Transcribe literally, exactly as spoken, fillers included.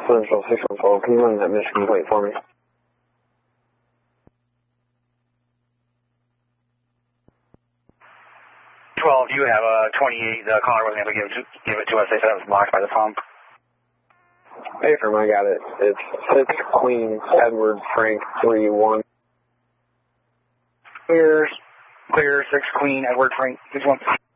Central six one twelve, can you run that mission plate for me? twelve, you have a twenty-eight, the caller wasn't able to give it to, give it to us, they said it was blocked by the pump. Hey, firm, I got it. It's six Queen Edward Frank three one. Clear, clear, six Queen Edward Frank, six one.